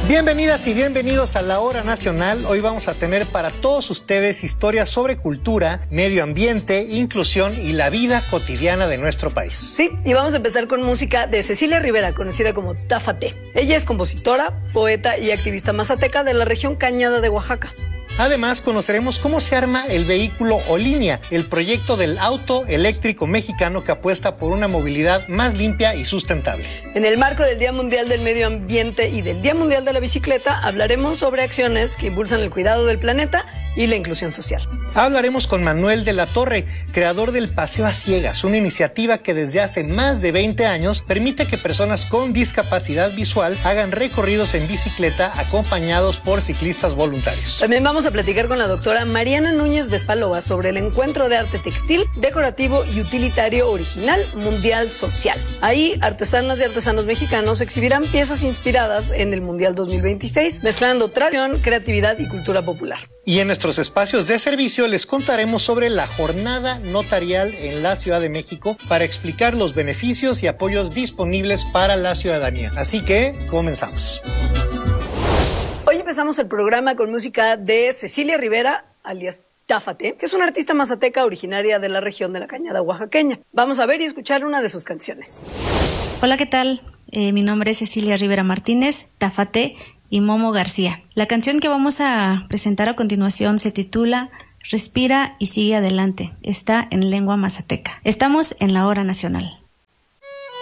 Bienvenidas y bienvenidos a La Hora Nacional. Hoy vamos a tener para todos ustedes historias sobre cultura, medio ambiente, inclusión y la vida cotidiana de nuestro país. Sí, y vamos a empezar con música de Cecilia Rivera, conocida como Táfate. Ella es compositora, poeta y activista mazateca de la región Cañada de Oaxaca. Además, conoceremos cómo se arma el vehículo Olinia, el proyecto del auto eléctrico mexicano que apuesta por una movilidad más limpia y sustentable. En el marco del Día Mundial del Medio Ambiente y del Día Mundial de la Bicicleta, hablaremos sobre acciones que impulsan el cuidado del planeta y la inclusión social. Hablaremos con Manuel de la Torre, creador del Paseo a Ciegas, una iniciativa que desde hace más de 20 años permite que personas con discapacidad visual hagan recorridos en bicicleta acompañados por ciclistas voluntarios. También vamos a platicar con la doctora Mariana Núñez Vespalova sobre el encuentro de arte textil, decorativo y utilitario original mundial social. Ahí, artesanas y artesanos mexicanos exhibirán piezas inspiradas en el Mundial 2026, mezclando tradición, creatividad y cultura popular. Y en nuestros espacios de servicio les contaremos sobre la jornada notarial en la Ciudad de México para explicar los beneficios y apoyos disponibles para la ciudadanía. Así que, comenzamos. Hoy empezamos el programa con música de Cecilia Rivera, alias Táfate, que es una artista mazateca originaria de la región de la Cañada oaxaqueña. Vamos a ver y escuchar una de sus canciones. Hola, ¿qué tal? Mi nombre es Cecilia Rivera Martínez, Táfate y Momo García. La canción que vamos a presentar a continuación se titula Respira y sigue adelante. Está en lengua mazateca. Estamos en La Hora Nacional.